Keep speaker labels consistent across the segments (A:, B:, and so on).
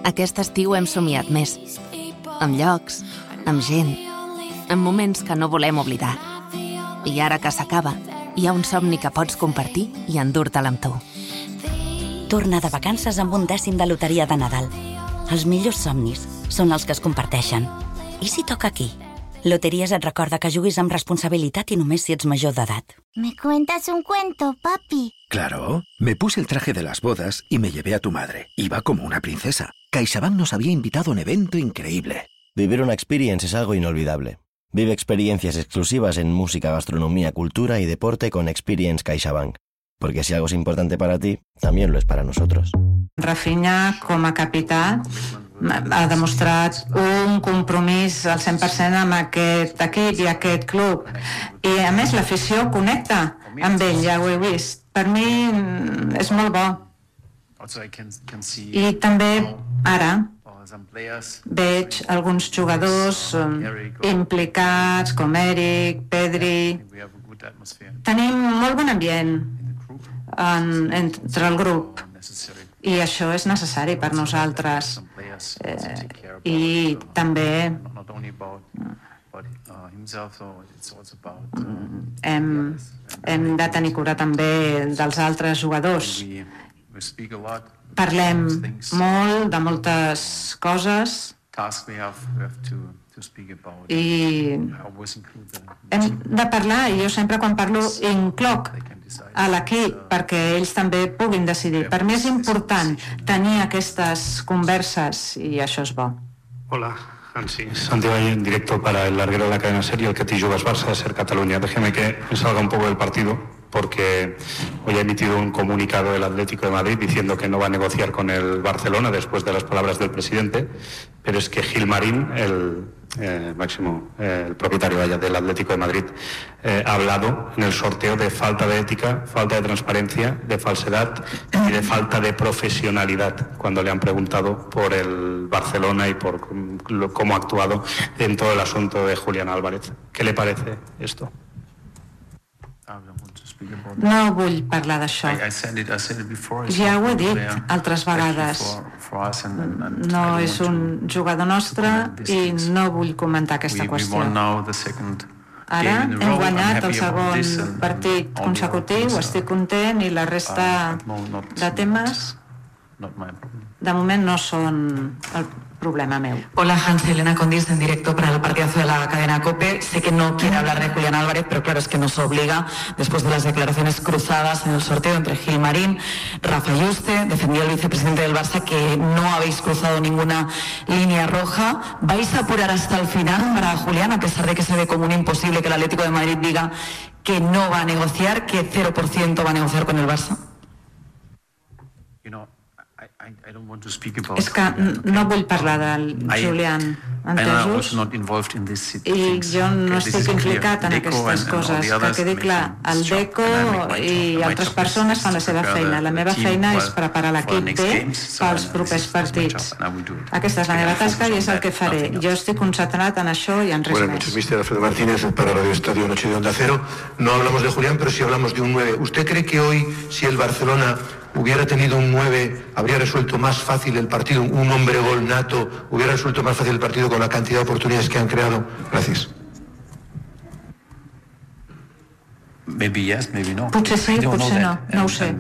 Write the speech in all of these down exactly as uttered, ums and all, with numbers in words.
A: Aquest estiu hem somiat més. Amb llocs, amb gent, amb moments que no volem oblidar. I ara que s'acaba, hi ha un somni que pots compartir i endur-te'l amb tu.
B: Torna de vacances amb un dècim de loteria de Nadal. Els millors somnis són els que es comparteixen. I si toca aquí? Loteries et recorda que juguis amb responsabilitat i només si ets major d'edat.
C: ¿Me cuentas un cuento, papi?
D: Claro. Me puse el traje de las bodas y me llevé a tu madre. Iba como una princesa. CaixaBank nos había invitado a un evento increíble.
E: Vivir una experience es algo inolvidable. Vive experiencias exclusivas en música, gastronomía, cultura y deporte con Experience CaixaBank. Porque si algo es importante para ti, también lo es para nosotros.
F: Rafinha, com a capità, ha demostrat un compromís al cent per cent amb aquest equip i aquest club. I, a més, l'afició connecta amb ell, ja ho he vist. Per mi és molt bo. I també, ara, veig alguns jugadors implicats, com Eric, Pedri. Tenim molt bon ambient en, entre el grup. I això és necessari per nosaltres. Eh, I també hem, hem de tenir cura també dels altres jugadors. Parlem molt de moltes coses i hem de parlar, i jo sempre quan parlo incloc a l'equip perquè ells també puguin decidir. Per mi és important tenir aquestes converses i això és bo.
G: Hola, Hansi. Santiago en directo para el larguero de la cadena SER y el que te jugas Barça de SER Cataluña. Déjeme que me salga un poco del partido porque hoy ha emitido un comunicado del Atlético de Madrid diciendo que no va a negociar con el Barcelona después de las palabras del presidente, pero es que Gilmarín, el eh, máximo, eh, el propietario vaya, del Atlético de Madrid, eh, ha hablado en el sorteo de falta de ética, falta de transparencia, de falsedad y de falta de profesionalidad cuando le han preguntado por el Barcelona y por cómo ha actuado en todo el asunto de Julián Álvarez. ¿Qué le parece esto?
F: No vull parlar d'això. Ja ho he dit altres vegades. No és un jugador nostre i no vull comentar aquesta qüestió. Ara hem guanyat el segon partit consecutiu, estic content i la resta de temes de moment no són el problema meu.
H: Hola, Hans, Elena Condis en directo para el partidazo de la cadena COPE. Sé que no quiere hablar de Julián Álvarez, pero claro, es que nos obliga, después de las declaraciones cruzadas en el sorteo entre Gilmarín, Rafa Yuste, defendió el vicepresidente del Barça que no habéis cruzado ninguna línea roja. ¿Vais a apurar hasta el final para Julián, a pesar de que se ve como un imposible que el Atlético de Madrid diga que no va a negociar, que cero por ciento va a negociar con el Barça?
F: És que no vull parlar del Julián, entesos? I jo no estic implicat en aquestes coses. Que quedi clar, el Deco i altres persones fan la seva feina. La meva feina és preparar l'equip bé pels propers partits. Aquesta és la meva tasca i és el que faré. Jo estic concentrat en això i en res
I: Buenas
F: més.
I: noches, mister Alfredo Martínez, para Radio Estadio Noche de Onda Cero. No hablamos de Julián, pero sí hablamos de un nueve. ¿Usted cree que hoy, si el Barcelona hubiera tenido un nueve, habría resuelto más fácil el partido, un hombre gol nato, hubiera resuelto más fácil el partido con la cantidad de oportunidades que han creado? Gracias.
F: Potser sí, potser no, no ho sé.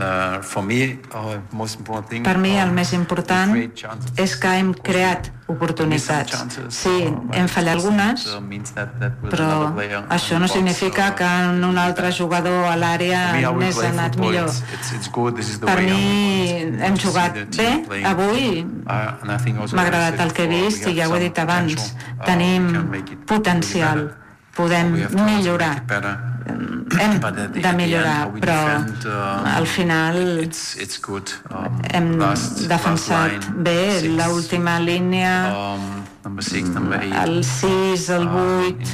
F: Per mi el més important és que hem creat oportunitats. Sí, hem fallat algunes, però això no significa que en un altre jugador a l'àrea n'és anat millor. Per mi hem jugat bé avui, m'ha agradat el que he vist i ja ho he dit abans, tenim potencial, podem millorar. Hem de millorar, però al final hem defensat bé l'última línia, el sis, el vuit,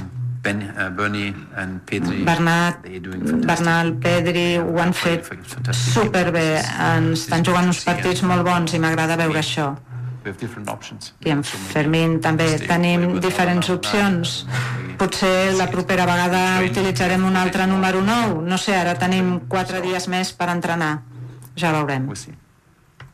F: Bernat, Bernal, Pedri, ho han fet superbé, estan jugant uns partits molt bons i m'agrada veure això. I en Fermín també tenim diferents opcions. Potser la propera vegada utilitzarem un altre número nou. No sé, ara tenim quatre dies més per entrenar. Ja veurem.